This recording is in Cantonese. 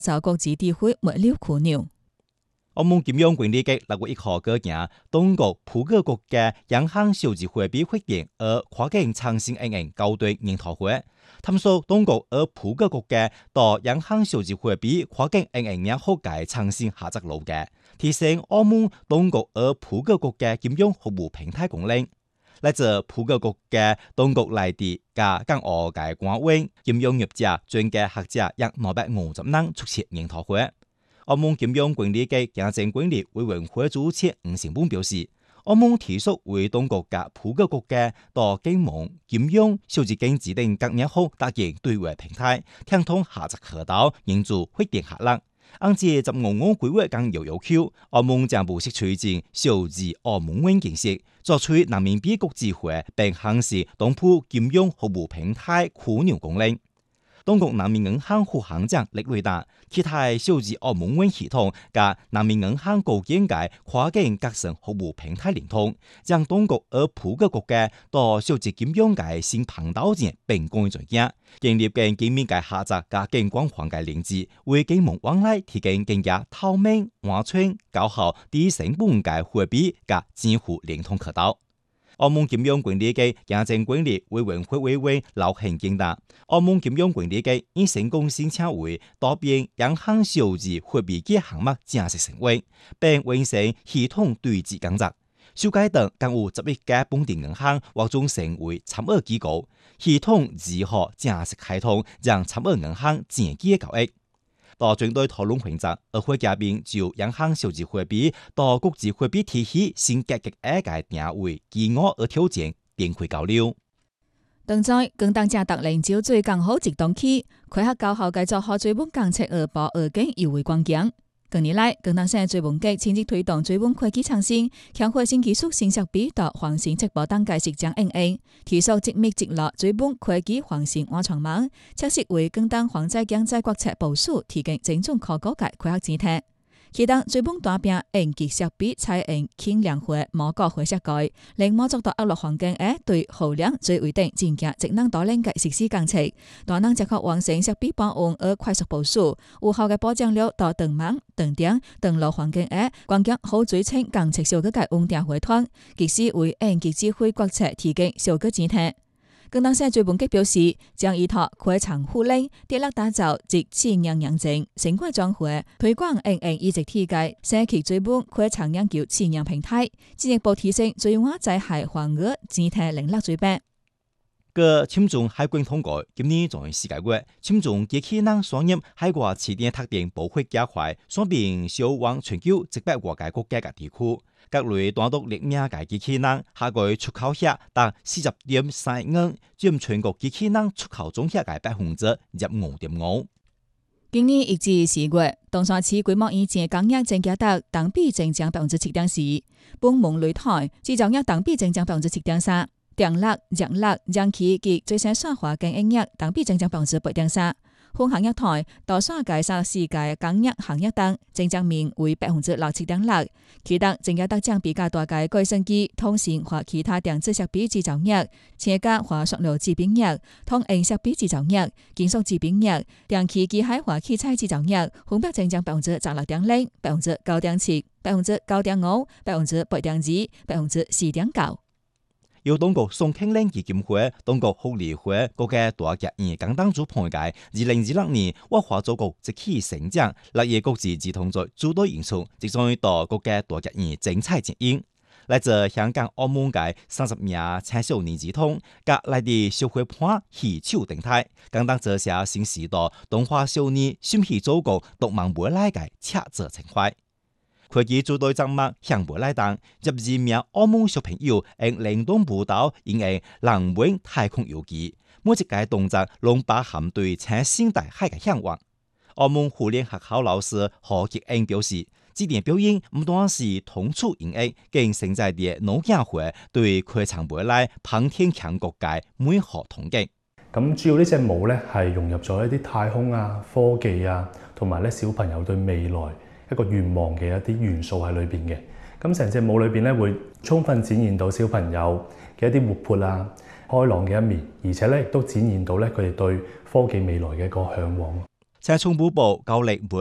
遭國際地會沒了苦惱。 澳門金融管理局6月1號告件，中國葡語國家央行數字貨幣發行而跨境創新校對研討會，探索中國而葡語國家到央行數字貨幣跨境業學界創新合作路徑，提升澳門中國而葡語國家金融服務平台功能。來自葡語國家中國內地加港澳嘅官員、金融業者、專家學者約250人出席研討會。澳門金融管理局行政管理委員會主席吳成本表示，澳門提出為中國及葡語國家到金融、金融、數字經濟等各業學搭建對外平台，暢通合作渠道，營造發展合力。按照15規劃綱要求，澳門將不惜推進數字澳門穩建設，作出人民幣國際化並行使東葡金融服務平台樞紐功能。中國人民銀行副行長李瑞達期待數字澳門穩系統及人民銀行構建嘅跨境革新服務平台連通，將中國而葡語國家到數字金融嘅新頻道間並共進行，建立更緊密嘅合作加更廣泛嘅連接，為金融往來提供更加透明、安全、高效、低成本嘅貨幣及支付連通渠道。澳門金融管理局行政管理委員會委員劉慶堅達，澳門金融管理局已成功申請為多邊央行數字貨幣嘅項目正式成為，並完成系統對接工作。首階段更有11家本地銀行獲准成為參與機構，系統如何正式開通，讓參與銀行前期交易。到針對討論會集，與會嘉賓就央行數字貨幣到國際貨幣體系新格局嘅定位、機遇與挑戰展開交流。 當在更當家特領招最剛好一檔期，開學教學繼續學最本港策二報二經優惠光景。近年來，更當省最本局積極推動最本科技創新，強化新技術新設備到環形直播等解釋將提速精密積落最本科技環形安全網，測試為更當防災經濟國策部署提供精準可高階開學姿態。其當最本大柄應急設備採用輕量化、無高化設計，令滿足到壓力環境下對耗量最為定增加職能多領嘅實施工程，大能正確完成設備保安而快速部署，有效嘅保障了到斷網、斷電、斷路環境下關鍵好追稱工程小嘅穩定回團，即使為應急指揮國策提供小嘅姿態。更當省最本局表示，將依託開場護理、跌落打造及智能認證、成果轉化、推廣一直體界，社企最本開場研究智能平台，進一步提升最話在海環俄姿態領落最白。 個簽中海關通過，今年仲係世界月，簽中機器人商業海外起點特定保護加快，雙邊銷往全球100多個國家嘅地區。各類單獨列名嘅機器人，下個出口額達40.3億，佔全國機器人出口總額嘅15.5%。 今年1至4月，東山市規模以前港額增加得同比增長7.4%，本門擂台製造業同比增長7.3%，電力、熱力、燃氣及最新塑化經營業同比增長8.3%。本行業台到沙界34屆港業行業等增長面為67.6%，其他增加得將比較大嘅計算機、通信或其他電子設備製造業、車架或塑料製品業、通訊設備製造業、金屬製品業、電氣機械或器材製造業，分別增長16.0%、9.7%、9.5%、8.2%、4.9%。 由中國宋慶齡基金會、中國福利會各個大家庭共同主辦嘅2026年活化祖國即起成長6月國際兒童節主導演出，即將到各個大家庭精彩展演。來自香港、澳門嘅30名青少年兒童，及來自小伙伴戲曲等台，共同折寫新時代動畫少年心繫祖國動漫未來嘅赤子情懷。科技主隊節目向未來等12名澳門小朋友用靈動舞蹈演繹藍本太空遊記，每一個動作攏包含對青新大海嘅向往。澳門互聯學校老師何傑恩表示，這段表演唔單是同處演繹，更承載啲腦鏡會對開創未來航天強國嘅美好憧憬。 咁主要呢隻舞咧係融入咗一啲太空啊、科技啊，同埋咧小朋友對未來一個願望嘅一啲元素喺裏邊嘅。咁成隻舞裏邊咧會充分展現到小朋友嘅一啲活潑啊、開朗嘅一面，而且咧亦都展現到咧佢哋對科技未來嘅一個嚮往。 在重補部高力